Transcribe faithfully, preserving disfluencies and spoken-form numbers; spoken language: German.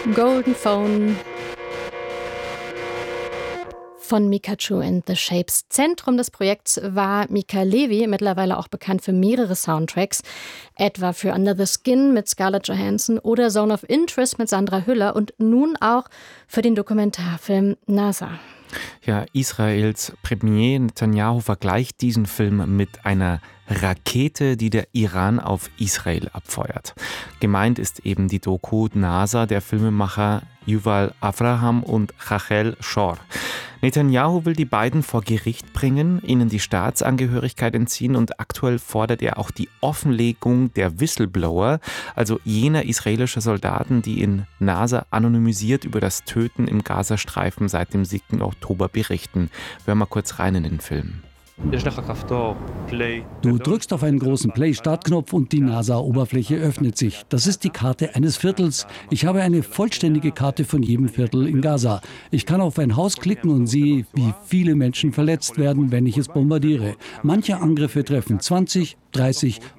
Golden Phone von Mikachu and the Shapes. Zentrum des Projekts war Mika Levi, mittlerweile auch bekannt für mehrere Soundtracks, etwa für Under the Skin mit Scarlett Johansson oder Zone of Interest mit Sandra Hüller und nun auch für den Dokumentarfilm NASA. Ja, Israels Premier Netanyahu vergleicht diesen Film mit einer Rakete, die der Iran auf Israel abfeuert. Gemeint ist eben die Doku NASA der Filmemacher Yuval Avraham und Rachel Shor. Netanyahu will die beiden vor Gericht bringen, ihnen die Staatsangehörigkeit entziehen und aktuell fordert er auch die Offenlegung der Whistleblower, also jener israelischer Soldaten, die in NASA anonymisiert über das Töten im Gazastreifen seit dem siebten Oktober berichten. Hören wir mal kurz rein in den Film. Du drückst auf einen großen Play-Startknopf und die NASA-Oberfläche öffnet sich. Das ist die Karte eines Viertels. Ich habe eine vollständige Karte von jedem Viertel in Gaza. Ich kann auf ein Haus klicken und sehe, wie viele Menschen verletzt werden, wenn ich es bombardiere. Manche Angriffe treffen zwanzig, dreißig